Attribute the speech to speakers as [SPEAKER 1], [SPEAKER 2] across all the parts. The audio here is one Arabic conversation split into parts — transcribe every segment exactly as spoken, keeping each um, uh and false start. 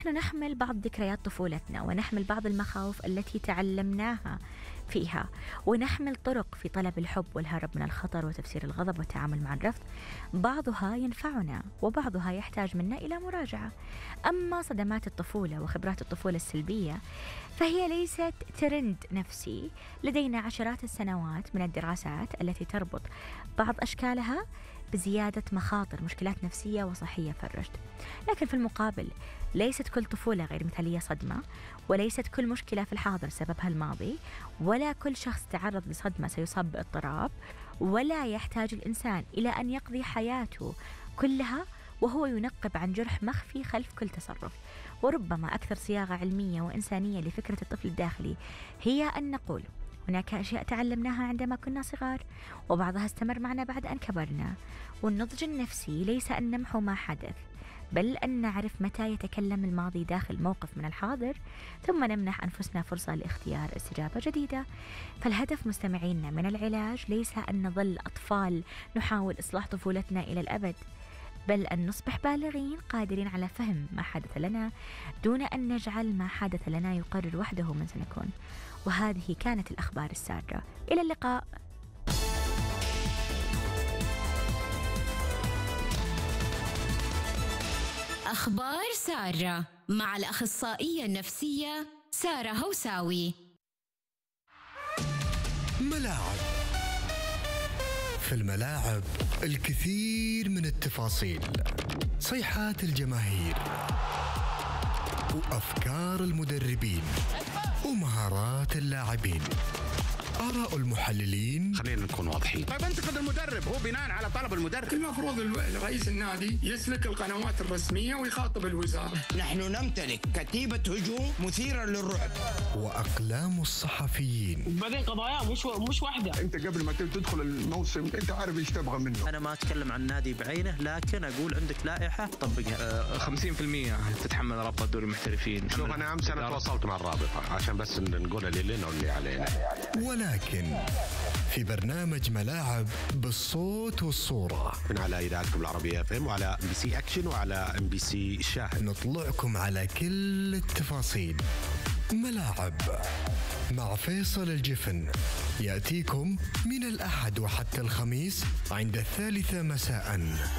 [SPEAKER 1] نحن نحمل بعض ذكريات طفولتنا، ونحمل بعض المخاوف التي تعلمناها فيها، ونحمل طرق في طلب الحب والهرب من الخطر وتفسير الغضب والتعامل مع الرفض. بعضها ينفعنا وبعضها يحتاج منا إلى مراجعة. أما صدمات الطفولة وخبرات الطفولة السلبية فهي ليست ترند نفسي. لدينا عشرات السنوات من الدراسات التي تربط بعض أشكالها بزيادة مخاطر مشكلات نفسية وصحية في الرشد. لكن في المقابل ليست كل طفولة غير مثالية صدمة، وليست كل مشكلة في الحاضر سببها الماضي، ولا كل شخص تعرض لصدمة سيصاب باضطراب، ولا يحتاج الإنسان إلى أن يقضي حياته كلها وهو ينقب عن جرح مخفي خلف كل تصرف. وربما أكثر صياغة علمية وإنسانية لفكرة الطفل الداخلي هي أن نقول هناك أشياء تعلمناها عندما كنا صغار وبعضها استمر معنا بعد أن كبرنا. والنضج النفسي ليس أن نمحو ما حدث، بل أن نعرف متى يتكلم الماضي داخل موقف من الحاضر، ثم نمنح أنفسنا فرصة لاختيار استجابة جديدة. فالهدف مستمعينا من العلاج ليس أن نظل أطفال نحاول إصلاح طفولتنا إلى الأبد، بل أن نصبح بالغين قادرين على فهم ما حدث لنا دون أن نجعل ما حدث لنا يقرر وحده من سنكون. وهذه كانت الأخبار السارة. إلى اللقاء.
[SPEAKER 2] أخبار سارة مع الأخصائية النفسية سارة هوساوي.
[SPEAKER 3] ملاعب. في الملاعب الكثير من التفاصيل، صيحات الجماهير وأفكار المدربين ومهارات اللاعبين، آراء المحللين.
[SPEAKER 4] خلينا نكون واضحين.
[SPEAKER 5] طيب انتقد المدرب، هو بناء على طلب المدرب.
[SPEAKER 6] المفروض رئيس النادي يسلك القنوات الرسمية ويخاطب الوزارة.
[SPEAKER 7] نحن نمتلك كتيبة هجوم مثيرة للرعب.
[SPEAKER 3] وأقلام الصحفيين.
[SPEAKER 8] وبعدين قضايا مش و... مش واحدة.
[SPEAKER 6] انت قبل ما تدخل الموسم انت عارف ايش تبغى منه.
[SPEAKER 9] انا ما اتكلم عن نادي بعينه، لكن اقول عندك لائحة طبقها.
[SPEAKER 4] أه خمسين بالمئة تتحمل رابطة دوري المحترفين.
[SPEAKER 5] شوف انا امس انا تواصلت مع الرابطة عشان بس نقول اللي لنا واللي علينا.
[SPEAKER 3] ولكن في برنامج ملاعب بالصوت والصورة
[SPEAKER 5] من على إذاعتكم العربية اف ام وعلى ام بي سي اكشن وعلى ام بي سي الشاهد،
[SPEAKER 3] نطلعكم على كل التفاصيل. ملاعب مع فيصل الجفن يأتيكم من الأحد وحتى الخميس عند الثالثة مساء.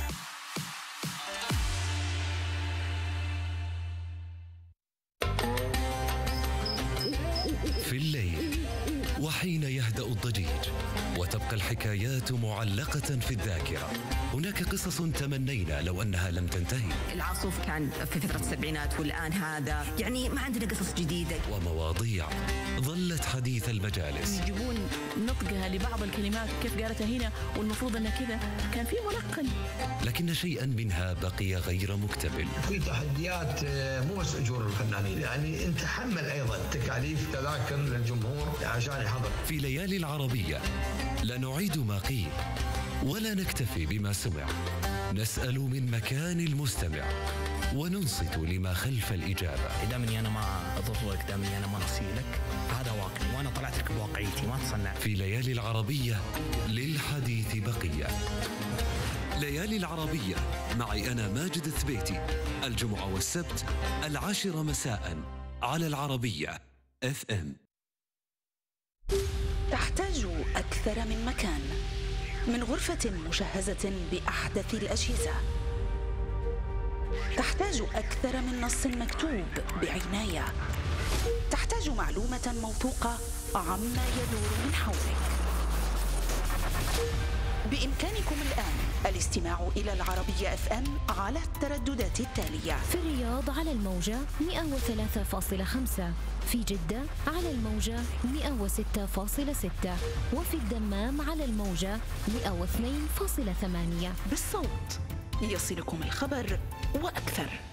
[SPEAKER 10] في الليل وحين يهدأ الضجيج وتبقى الحكايات معلقة في الذاكرة، هناك قصص تمنينا لو أنها لم تنتهي.
[SPEAKER 11] العاصف كان في فترة السبعينات والآن هذا، يعني ما عندنا قصص جديدة.
[SPEAKER 10] ومواضيع ظلت حديث المجالس.
[SPEAKER 8] يجيبون نطقها لبعض الكلمات كيف قالتها هنا والمفروض أن كذا، كان في ملقن.
[SPEAKER 10] لكن شيئا منها بقي غير مكتمل.
[SPEAKER 12] في تحديات مو بس أجور الفنانين، يعني أنت حمل أيضا تكاليف تذاكر للجمهور عشان يحضر.
[SPEAKER 10] في ليالي العربية لا نعيد ما قيل ولا نكتفي بما سمع، نسأل من مكان المستمع وننصت لما خلف الإجابة.
[SPEAKER 9] دامني أنا ما أضرك، دامني أنا ما أصيلك، هذا واقعي وأنا طلعت لك بواقعيتي ما تصنع.
[SPEAKER 10] في ليالي العربية للحديث بقية. ليالي العربية معي أنا ماجد الثبيتي، الجمعة والسبت العاشرة مساء على العربية اف ام.
[SPEAKER 13] تحتاج أكثر من مكان، من غرفة مجهزة بأحدث الأجهزة. تحتاج أكثر من نص مكتوب بعناية. تحتاج معلومة موثوقة عما يدور من حولك. بإمكانكم الآن الاستماع إلى العربية اف ام على الترددات التالية:
[SPEAKER 2] في الرياض على الموجة مئة وثلاثة فاصلة خمسة، في جدة على الموجة مئة وستة فاصلة ستة، وفي الدمام على الموجة مئة واثنين فاصلة ثمانية.
[SPEAKER 13] بالصوت يصلكم الخبر وأكثر.